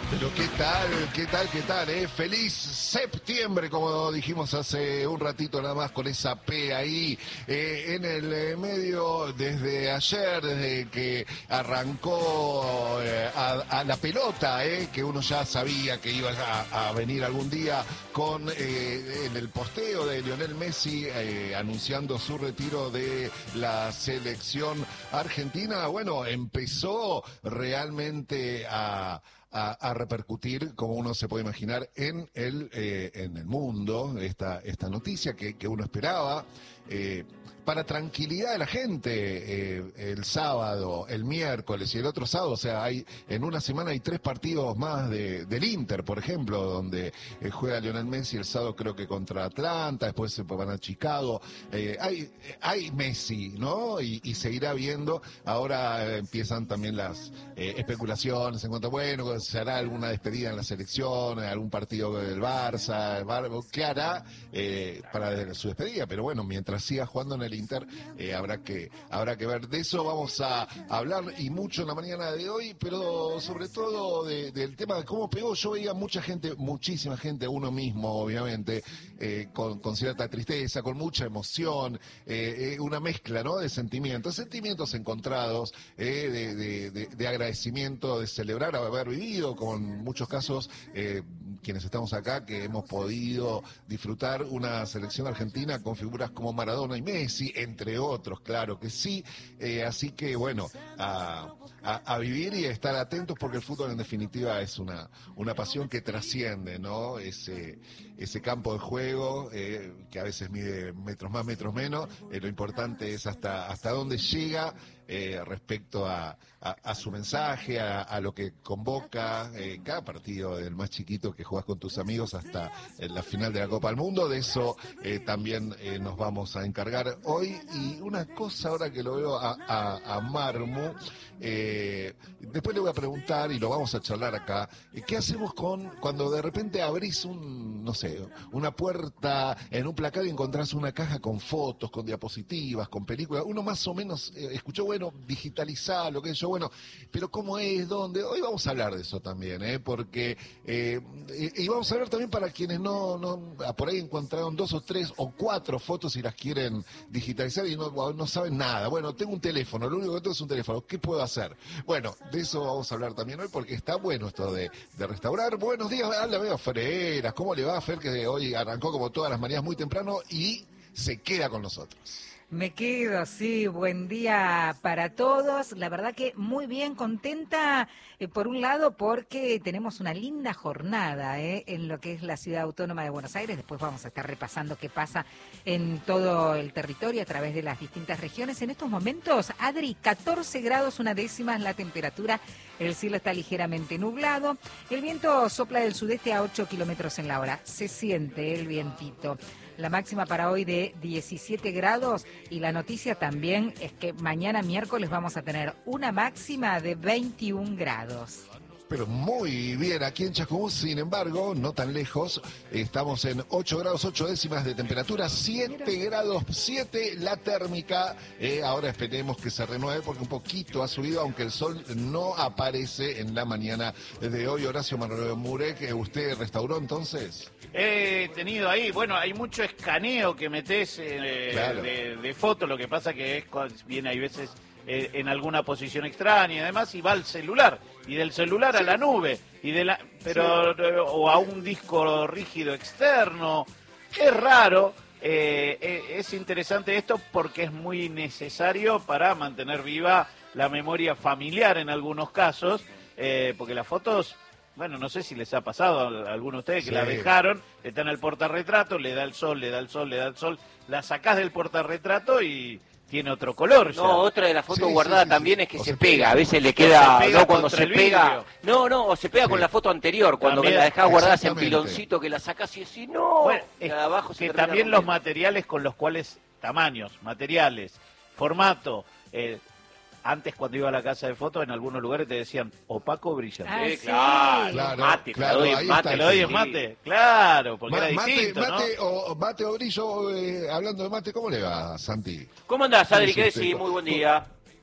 Pero qué tal, Feliz septiembre, como dijimos hace un ratito nada más, con esa P ahí en el medio desde ayer, desde que arrancó a la pelota, que uno ya sabía que iba a venir algún día con en el posteo de Lionel Messi anunciando su retiro de la selección argentina. Bueno, empezó realmente a repercutir, como uno se puede imaginar, en el mundo, esta noticia que uno esperaba, para tranquilidad de la gente, el sábado, el miércoles y el otro sábado, o sea, en una semana hay 3 partidos más del Inter, por ejemplo, donde juega Lionel Messi el sábado, creo que contra Atlanta, después se van a Chicago, hay Messi, ¿no? Y seguirá viendo. Ahora empiezan también las especulaciones en cuanto a, bueno, se hará alguna despedida en la selección, algún partido del Barça, ¿qué hará para su despedida? Pero bueno, mientras siga jugando en el Inter, habrá que ver. De eso vamos a hablar y mucho en la mañana de hoy, pero sobre todo del tema de cómo pegó. Yo veía muchísima gente, uno mismo obviamente, con cierta tristeza, con mucha emoción, una mezcla, ¿no?, de sentimientos encontrados, de agradecimiento, de celebrar haber vivido, como en muchos casos quienes estamos acá, que hemos podido disfrutar una selección argentina con figuras como Maradona y Messi, entre otros, claro que sí. Así que bueno, a vivir y a estar atentos, porque el fútbol en definitiva es una pasión que trasciende, ¿no? Ese campo de juego que a veces mide metros más, metros menos. Lo importante es hasta dónde llega respecto a su mensaje, a lo que convoca cada partido, del más chiquito que jugás con tus amigos hasta la final de la Copa del Mundo. De eso también nos vamos a encargar hoy. Y una cosa, ahora que lo veo a Marmu, después le voy a preguntar y lo vamos a charlar acá, ¿qué hacemos cuando de repente abrís una puerta en un placar y encontrás una caja con fotos, con diapositivas, con películas? Uno más o menos escuchó, bueno, digitalizar lo que es yo, bueno, pero ¿cómo es? ¿Dónde? Hoy vamos a hablar de eso también, porque y vamos a hablar también para quienes no por ahí encontraron 2 o 3 o 4 fotos y las quieren digitalizar y no saben nada. Bueno, tengo un teléfono, lo único que tengo es un teléfono, ¿qué puedo hacer? Bueno, de eso vamos a hablar también hoy, porque está bueno esto de restaurar. Buenos días, la veo Fereras, ¿cómo le va a Fer, que hoy arrancó como todas las mañanas muy temprano y se queda con nosotros? Me quedo, sí, buen día para todos. La verdad que muy bien, contenta, por un lado, porque tenemos una linda jornada en lo que es la Ciudad Autónoma de Buenos Aires. Después vamos a estar repasando qué pasa en todo el territorio a través de las distintas regiones. En estos momentos, Adri, 14 grados, 1/10 la temperatura. El cielo está ligeramente nublado. El viento sopla del sudeste a 8 kilómetros en la hora. Se siente el vientito. La máxima para hoy de 17 grados y la noticia también es que mañana miércoles vamos a tener una máxima de 21 grados. Pero muy bien, aquí en Chascomús, sin embargo, no tan lejos, estamos en 8 grados 8/10 de temperatura, 7 grados 7 la térmica. Ahora esperemos que se renueve porque un poquito ha subido, aunque el sol no aparece en la mañana de hoy. Horacio Manuel Murek, ¿usted restauró entonces? He tenido ahí, bueno, hay mucho escaneo que metés claro, de fotos, lo que pasa que viene hay veces en alguna posición extraña y además, y va al celular, y del celular a la nube, o a un disco rígido externo. Es raro, es interesante esto porque es muy necesario para mantener viva la memoria familiar en algunos casos, porque las fotos, bueno, no sé si les ha pasado a alguno de ustedes que la dejaron, está en el portarretrato, le da el sol, la sacás del portarretrato y tiene otro color ya. No, otra de las fotos guardadas también es que se pega, a veces le queda, cuando se pega, o se pega con la foto anterior, cuando también, la dejás guardada en piloncito, que la sacás y decís, bueno, y abajo se también los materiales con los cuales, materiales, formato, antes cuando iba a la casa de fotos, en algunos lugares te decían opaco o brillante. Claro, mate, claro, te lo doy en mate, claro, porque era distinto, mate o brillo, hablando de mate, ¿cómo le va, Santi? ¿Cómo andás, Adri? ¿Qué decís? Muy buen día.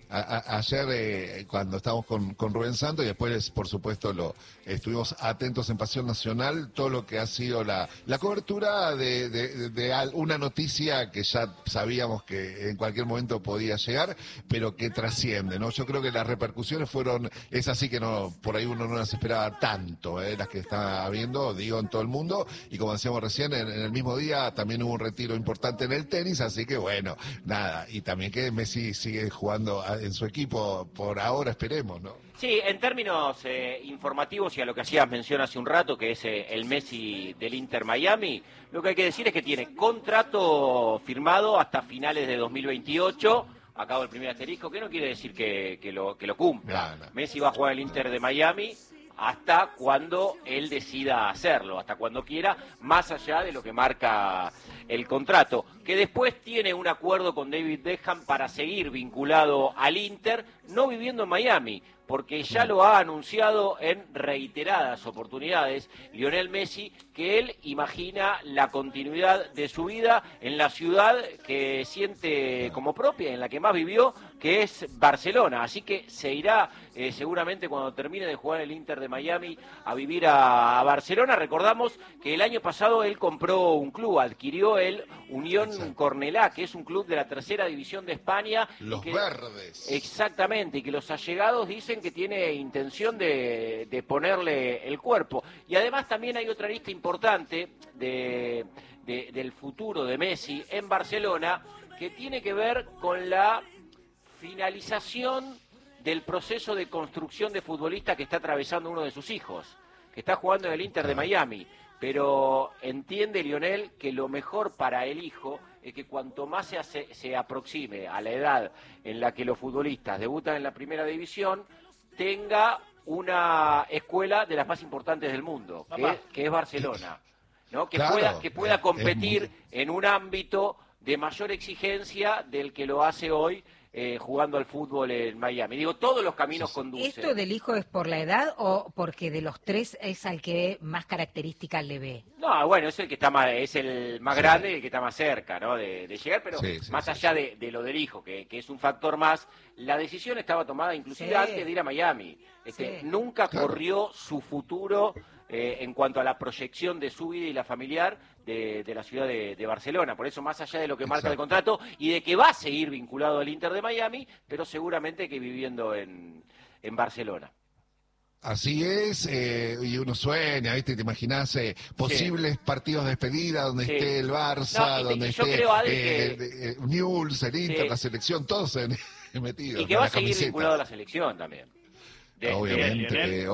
Ayer cuando estábamos con Rubén Santos y después, por supuesto, estuvimos atentos en Pasión Nacional, todo lo que ha sido la cobertura de una noticia que ya sabíamos que en cualquier momento podía llegar, pero que trasciende, ¿no? Yo creo que las repercusiones es así que no, por ahí uno no las esperaba tanto, las que está habiendo, digo, en todo el mundo, y como decíamos recién, en el mismo día también hubo un retiro importante en el tenis, así que bueno, nada, y también que Messi sigue jugando en su equipo, por ahora esperemos, ¿no? Sí, en términos informativos y a lo que hacías mención hace un rato, que es el Messi del Inter Miami, lo que hay que decir es que tiene contrato firmado hasta finales de 2028, acabo el primer asterisco, que no quiere decir que lo cumpla. No. Messi va a jugar el Inter de Miami hasta cuando él decida hacerlo, hasta cuando quiera, más allá de lo que marca el contrato, que después tiene un acuerdo con David Beckham para seguir vinculado al Inter, no viviendo en Miami, porque ya lo ha anunciado en reiteradas oportunidades Lionel Messi, que él imagina la continuidad de su vida en la ciudad que siente como propia, en la que más vivió, que es Barcelona. Así que se irá seguramente cuando termine de jugar el Inter de Miami a vivir a Barcelona. Recordamos que el año pasado él compró un club, adquirió el Unión Cornellá, que es un club de la tercera división de España. Los verdes. Exactamente, y que los allegados dicen que tiene intención de ponerle el cuerpo. Y además también hay otra lista importante del futuro de Messi en Barcelona, que tiene que ver con la finalización del proceso de construcción de futbolista que está atravesando uno de sus hijos, que está jugando en el Inter de Miami. Pero entiende Lionel que lo mejor para el hijo es que cuanto más se aproxime a la edad en la que los futbolistas debutan en la primera división, tenga una escuela de las más importantes del mundo, que es Barcelona, ¿no? Que pueda competir en un ámbito de mayor exigencia del que lo hace hoy jugando al fútbol en Miami. Digo, todos los caminos conducen. ¿Esto del hijo es por la edad o porque de los tres es al que más características le ve? No, bueno, es el que está más, es el más grande y el que está más cerca, ¿no? De llegar, pero más allá de lo del hijo, que es un factor más, la decisión estaba tomada inclusive antes de ir a Miami. Nunca corrió su futuro en cuanto a la proyección de su vida y la familiar de la ciudad de Barcelona. Por eso, más allá de lo que marca el contrato y de que va a seguir vinculado al Inter de Miami, pero seguramente que viviendo en Barcelona. Así es, y uno sueña, ¿viste? Te imaginás posibles partidos de despedida donde esté el Barça, donde esté Newell's, el Inter, la selección, todos metidos. Y que va a seguir vinculado a la selección también. Obviamente,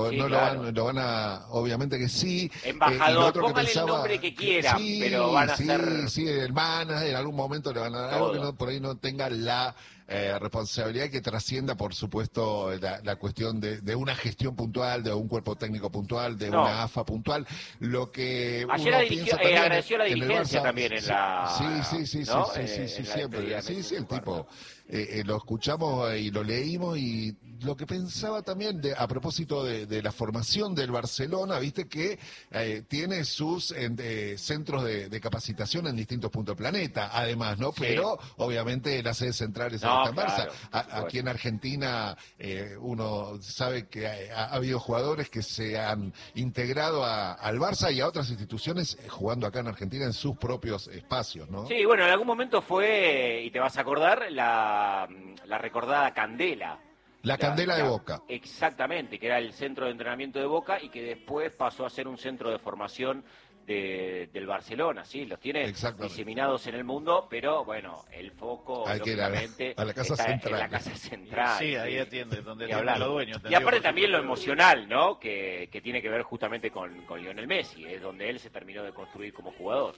obviamente que sí. Embajador, póngale el nombre que quiera, pero van a ser... Sí, el manager, en algún momento le van a dar algo que por ahí no tenga la responsabilidad que trascienda, por supuesto, la cuestión de una gestión puntual, de un cuerpo técnico puntual, de una AFA puntual. Lo que ayer agradeció la dirigencia también en la... Sí, siempre. Sí, el tipo... lo escuchamos y lo leímos, y lo que pensaba también a propósito de la formación del Barcelona, viste que tiene sus centros de capacitación en distintos puntos del planeta, además, ¿no? Pero obviamente la sede central es en Barça. Aquí en Argentina uno sabe que ha habido jugadores que se han integrado al Barça y a otras instituciones jugando acá en Argentina en sus propios espacios, ¿no? Sí, bueno, en algún momento fue, y te vas a acordar, la recordada Candela. La Candela de Boca. Exactamente, que era el centro de entrenamiento de Boca y que después pasó a ser un centro de formación del Barcelona, sí, los tiene diseminados en el mundo, pero bueno, el foco lógicamente a la casa central. En la casa central. Sí, ahí atiende, donde atienden los dueños. Y aparte también lo emocional, ¿no? Que tiene que ver justamente con Lionel Messi, es donde él se terminó de construir como jugador.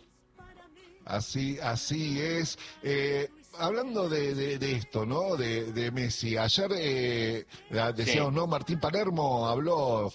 Así es. Hablando de esto, ¿no? De Messi. Ayer decíamos, ¿no? Martín Palermo habló,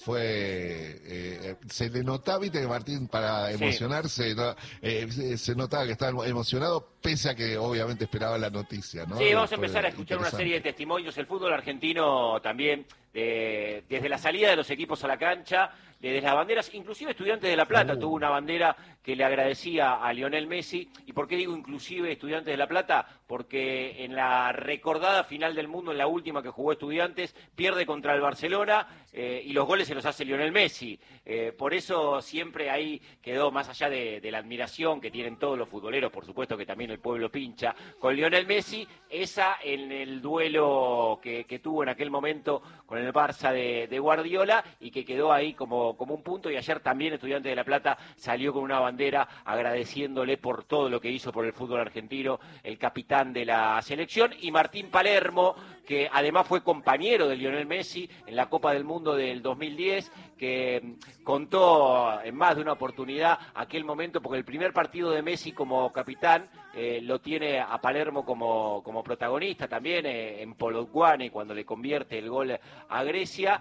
se le notaba, viste, que Martín para emocionarse, ¿no? Se notaba que estaba emocionado, pese a que obviamente esperaba la noticia, ¿no? Sí, vamos a empezar a escuchar una serie de testimonios. El fútbol argentino también, desde la salida de los equipos a la cancha, desde las banderas, inclusive Estudiantes de La Plata tuvo una bandera que le agradecía a Lionel Messi. ¿Y por qué digo inclusive Estudiantes de La Plata? Porque en la recordada final del mundo, en la última que jugó Estudiantes, pierde contra el Barcelona y los goles se los hace Lionel Messi. Por eso siempre ahí quedó, más allá de la admiración que tienen todos los futboleros, por supuesto que también el pueblo pincha, con Lionel Messi, esa en el duelo que tuvo en aquel momento con el Barça de Guardiola y que quedó ahí como un punto. Y ayer también Estudiantes de La Plata salió con una bandera agradeciéndole por todo lo que hizo por el fútbol argentino, el capitán de la selección, y Martín Palermo, que además fue compañero de Lionel Messi en la Copa del Mundo del 2010, que contó en más de una oportunidad aquel momento, porque el primer partido de Messi como capitán lo tiene a Palermo como protagonista también en Polokwane, cuando le convierte el gol a Grecia.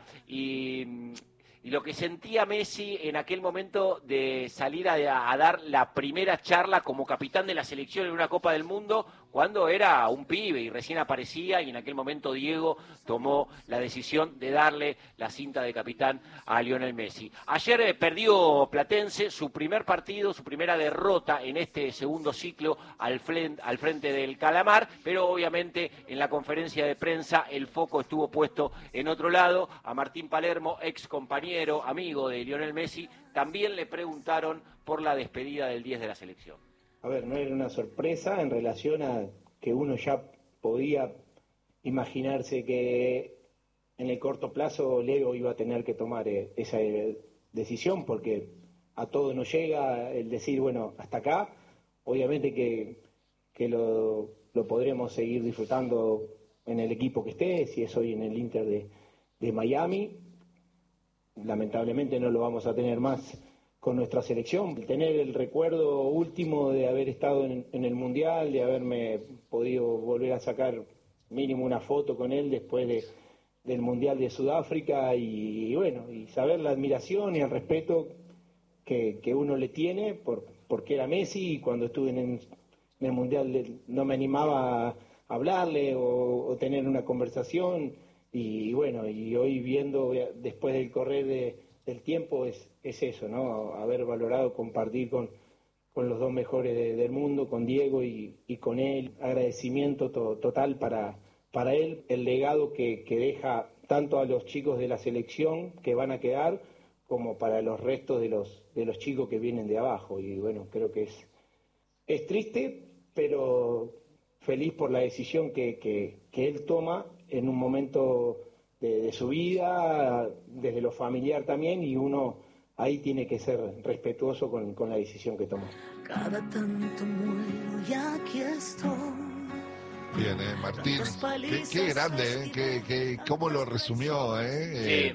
Y lo que sentía Messi en aquel momento de salir a dar la primera charla como capitán de la selección en una Copa del Mundo, cuando era un pibe y recién aparecía, y en aquel momento Diego tomó la decisión de darle la cinta de capitán a Lionel Messi. Ayer perdió Platense su primer partido, su primera derrota en este segundo ciclo al frente del Calamar, pero obviamente en la conferencia de prensa el foco estuvo puesto en otro lado. A Martín Palermo, ex compañero, amigo de Lionel Messi, también le preguntaron por la despedida del 10 de la selección. A ver, no era una sorpresa en relación a que uno ya podía imaginarse que en el corto plazo Leo iba a tener que tomar esa decisión, porque a todos nos llega el decir, bueno, hasta acá. Obviamente que lo podremos seguir disfrutando en el equipo que esté, si es hoy en el Inter de Miami. Lamentablemente no lo vamos a tener más con nuestra selección. Tener el recuerdo último de haber estado en el Mundial, de haberme podido volver a sacar mínimo una foto con él después del Mundial de Sudáfrica, y bueno, y saber la admiración y el respeto que uno le tiene porque era Messi, y cuando estuve en el Mundial no me animaba a hablarle o tener una conversación. Y bueno, y hoy viendo después del correr del tiempo es eso, ¿no? Haber valorado compartir con los dos mejores del mundo, con Diego y con él. Agradecimiento total para él, el legado que deja tanto a los chicos de la selección que van a quedar, como para los restos de los chicos que vienen de abajo. Y bueno, creo que es triste, pero feliz por la decisión que él toma en un momento de su vida, desde lo familiar también, y uno ahí tiene que ser respetuoso con la decisión que toma. Cada tanto muero y aquí estoy. Bien, Martín, qué grande, cómo lo resumió, Sí.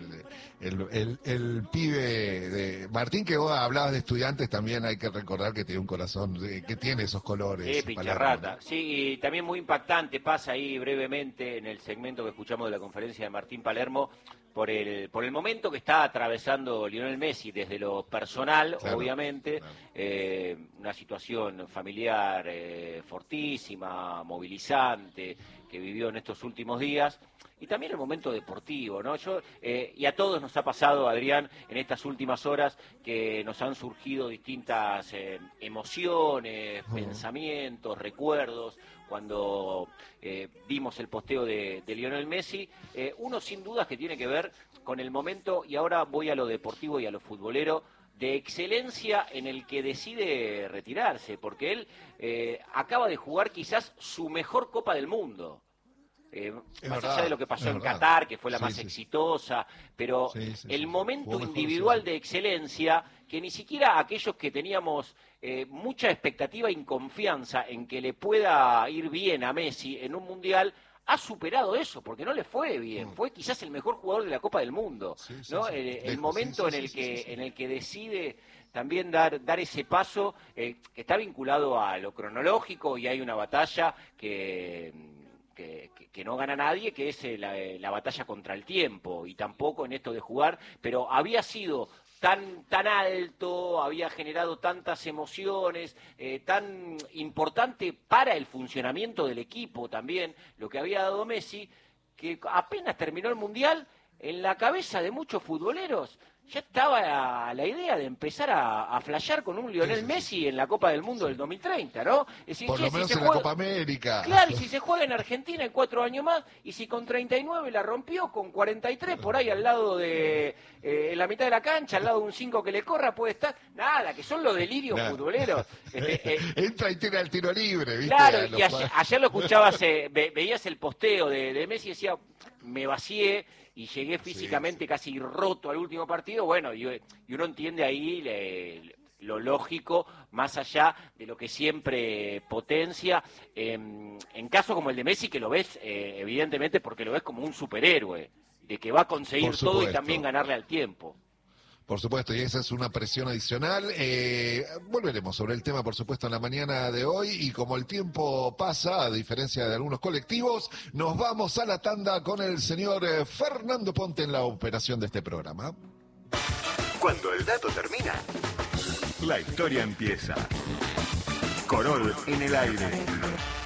El pibe de Martín, que vos hablabas de Estudiantes, también hay que recordar que tiene un corazón, que tiene esos colores. Pincharrata. Sí, y también muy impactante, pasa ahí brevemente en el segmento que escuchamos de la conferencia de Martín Palermo, por el momento que está atravesando Lionel Messi desde lo personal, claro, obviamente, claro. Una situación familiar fortísima, movilizante, que vivió en estos últimos días. Y también el momento deportivo, ¿no? Y a todos nos ha pasado, Adrián, en estas últimas horas, que nos han surgido distintas emociones, pensamientos, recuerdos, cuando vimos el posteo de Lionel Messi. Uno sin dudas que tiene que ver con el momento, y ahora voy a lo deportivo y a lo futbolero, de excelencia en el que decide retirarse, porque él acaba de jugar quizás su mejor Copa del Mundo. Más allá de lo que pasó en Qatar, que fue la más exitosa, pero el momento individual de excelencia, que ni siquiera aquellos que teníamos mucha expectativa y confianza en que le pueda ir bien a Messi en un Mundial, ha superado eso, porque no le fue bien. Fue quizás el mejor jugador de la Copa del Mundo, ¿no? El momento en el que decide también dar ese paso, que está vinculado a lo cronológico, y hay una batalla que no gana nadie, que es la batalla contra el tiempo, y tampoco en esto de jugar, pero había sido tan alto, había generado tantas emociones, tan importante para el funcionamiento del equipo también, lo que había dado Messi, que apenas terminó el Mundial, en la cabeza de muchos futboleros ya estaba la idea de empezar a flashear con un Lionel Messi en la Copa del Mundo del 2030, ¿no? Es decir, por lo menos en la Copa América. Claro, y si se juega en Argentina en 4 años más, y si con 39 la rompió, con 43 por ahí al lado de, en la mitad de la cancha, al lado de un 5 que le corra, puede estar, nada, que son los delirios futboleros. Entra y tira el tiro libre, ¿viste? Claro, y ayer lo escuchabas, veías el posteo de Messi y decía, me vacié, y llegué físicamente casi roto al último partido, bueno, y uno entiende ahí lo lógico, más allá de lo que siempre potencia, en casos como el de Messi, que lo ves, evidentemente, porque lo ves como un superhéroe, de que va a conseguir todo y también ganarle al tiempo. Por supuesto, y esa es una presión adicional. Volveremos sobre el tema, por supuesto, en la mañana de hoy. Y como el tiempo pasa, a diferencia de algunos colectivos, nos vamos a la tanda con el señor Fernando Ponte en la operación de este programa. Cuando el dato termina, la historia empieza. Corol en el aire.